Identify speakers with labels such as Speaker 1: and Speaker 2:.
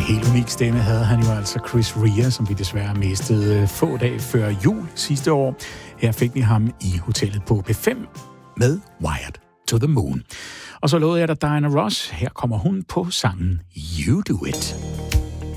Speaker 1: helt unik stemme havde han jo altså, Chris Rea, som vi desværre mistede få dage før jul sidste år. Her fik vi ham i hotellet på P5 med Wired to the Moon. Og så lovede jeg dig Diana Ross. Her kommer hun på sangen You Do It.